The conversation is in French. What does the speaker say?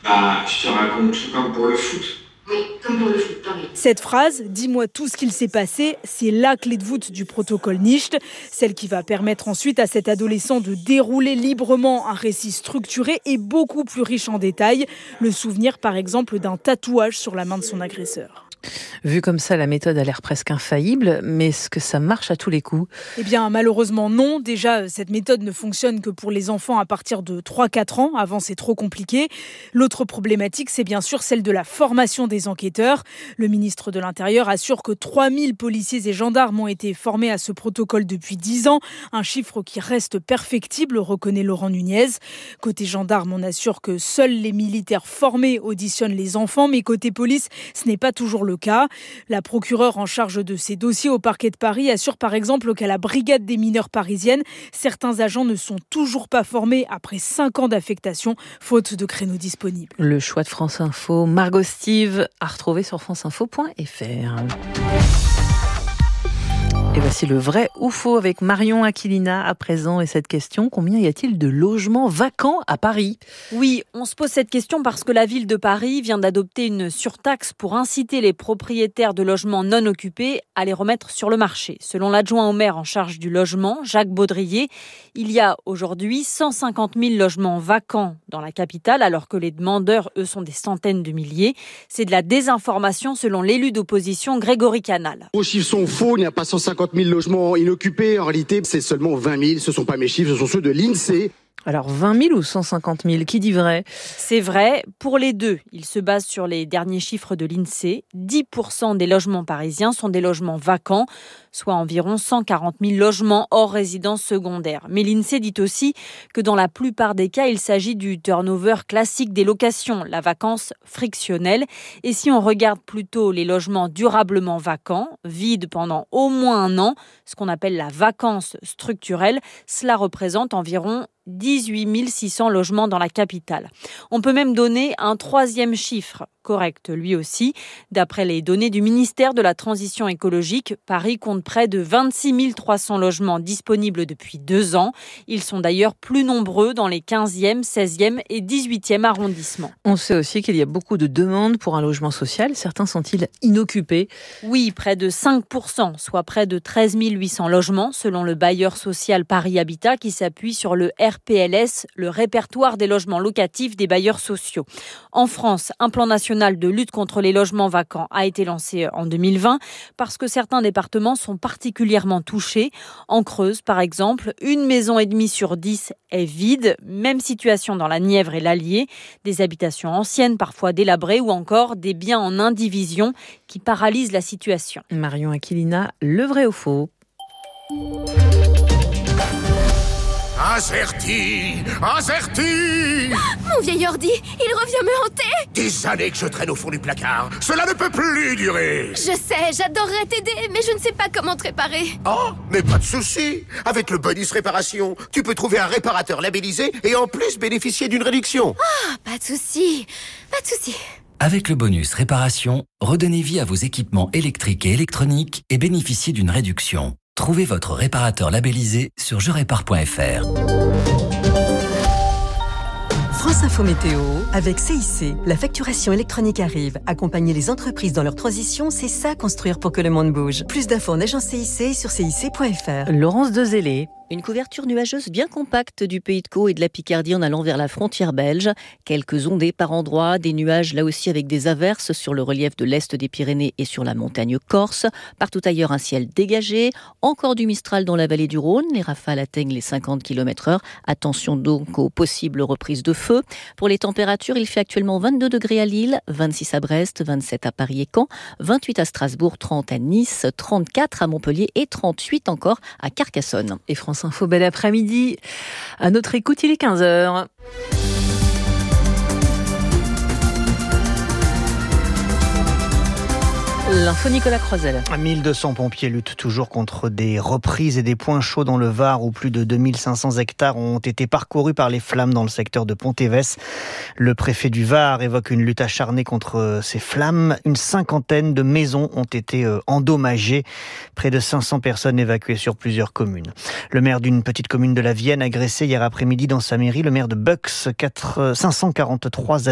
Je te raconte comme pour le foot. Oui, comme pour le foot, pareil. Cette phrase, « Dis-moi tout ce qu'il s'est passé », c'est la clé de voûte du protocole Nicht, celle qui va permettre ensuite à cet adolescent de dérouler librement un récit structuré et beaucoup plus riche en détails. Le souvenir, par exemple, d'un tatouage sur la main de son agresseur. Vu comme ça, la méthode a l'air presque infaillible, mais est-ce que ça marche à tous les coups ? Eh bien, malheureusement, non. Déjà, cette méthode ne fonctionne que pour les enfants à partir de 3-4 ans. Avant, c'est trop compliqué. L'autre problématique, c'est bien sûr celle de la formation des enquêteurs. Le ministre de l'Intérieur assure que 3000 policiers et gendarmes ont été formés à ce protocole depuis 10 ans. Un chiffre qui reste perfectible, reconnaît Laurent Nunez. Côté gendarme, on assure que seuls les militaires formés auditionnent les enfants. Mais côté police, ce n'est pas toujours le cas. La procureure en charge de ces dossiers au parquet de Paris assure par exemple qu'à la brigade des mineurs parisienne, certains agents ne sont toujours pas formés après 5 ans d'affectation, faute de créneaux disponibles. Le choix de France Info, Margot Steve, à retrouver sur franceinfo.fr. Et voici le vrai ou faux avec Marion Aquilina à présent. Et cette question, combien y a-t-il de logements vacants à Paris ? Oui, on se pose cette question parce que la ville de Paris vient d'adopter une surtaxe pour inciter les propriétaires de logements non occupés à les remettre sur le marché. Selon l'adjoint au maire en charge du logement, Jacques Baudrier, il y a aujourd'hui 150 000 logements vacants dans la capitale, alors que les demandeurs, eux, sont des centaines de milliers. C'est de la désinformation selon l'élu d'opposition Grégory Canal. Vos chiffres sont faux, il n'y a pas 150 000 logements inoccupés. En réalité, c'est seulement 20 000. Ce ne sont pas mes chiffres, ce sont ceux de l'INSEE. Alors 20 000 ou 150 000, qui dit vrai ? C'est vrai, pour les deux. Il se base sur les derniers chiffres de l'INSEE. 10% des logements parisiens sont des logements vacants, soit environ 140 000 logements hors résidence secondaire. Mais l'INSEE dit aussi que dans la plupart des cas, il s'agit du turnover classique des locations, la vacance frictionnelle. Et si on regarde plutôt les logements durablement vacants, vides pendant au moins un an, ce qu'on appelle la vacance structurelle, cela représente environ 18 600 logements dans la capitale. On peut même donner un troisième chiffre, correct lui aussi. D'après les données du ministère de la Transition écologique, Paris compte près de 26 300 logements disponibles depuis 2 ans. Ils sont d'ailleurs plus nombreux dans les 15e, 16e et 18e arrondissements. On sait aussi qu'il y a beaucoup de demandes pour un logement social. Certains sont-ils inoccupés ? Oui, près de 5%, soit près de 13 800 logements, selon le bailleur social Paris Habitat qui s'appuie sur le RPLS, le répertoire des logements locatifs des bailleurs sociaux. En France, un plan national de lutte contre les logements vacants a été lancé en 2020 parce que certains départements sont particulièrement touchés. En Creuse, par exemple, 1 maison et demie sur 10 est vide. Même situation dans la Nièvre et l'Allier. Des habitations anciennes, parfois délabrées, ou encore des biens en indivision qui paralysent la situation. Marion Aquilina, le vrai ou faux ? Azerty. Mon vieil ordi, il revient me hanter. Des années que je traîne au fond du placard. Cela ne peut plus durer. Je sais, j'adorerais t'aider, mais je ne sais pas comment te réparer. Oh, mais pas de souci. Avec le bonus réparation, tu peux trouver un réparateur labellisé et en plus bénéficier d'une réduction. Ah, pas de souci. Avec le bonus réparation, redonnez vie à vos équipements électriques et électroniques et bénéficiez d'une réduction. Trouvez votre réparateur labellisé sur jerépare.fr. France Info Météo, avec CIC. La facturation électronique arrive. Accompagner les entreprises dans leur transition, c'est ça construire pour que le monde bouge. Plus d'infos en agence CIC sur cic.fr. Laurence Dezellé. Une couverture nuageuse bien compacte du Pays de Caux et de la Picardie en allant vers la frontière belge. Quelques ondées par endroits, des nuages là aussi avec des averses sur le relief de l'est des Pyrénées et sur la montagne corse. Partout ailleurs, un ciel dégagé. Encore du Mistral dans la vallée du Rhône. Les rafales atteignent les 50 km/h. Attention donc aux possibles reprises de feu. Pour les températures, il fait actuellement 22 degrés à Lille, 26 à Brest, 27 à Paris et Caen, 28 à Strasbourg, 30 à Nice, 34 à Montpellier et 38 encore à Carcassonne. Et France Info, bel après-midi. À notre écoute, il est 15h. L'info Nicolas Croisel. 1200 pompiers luttent toujours contre des reprises et des points chauds dans le Var où plus de 2500 hectares ont été parcourus par les flammes dans le secteur de Pontévès. Le préfet du Var évoque une lutte acharnée contre ces flammes. Une 50aine de maisons ont été endommagées. Près de 500 personnes évacuées sur plusieurs communes. Le maire d'une petite commune de la Vienne agressé hier après-midi dans sa mairie. Le maire de Bucks, 543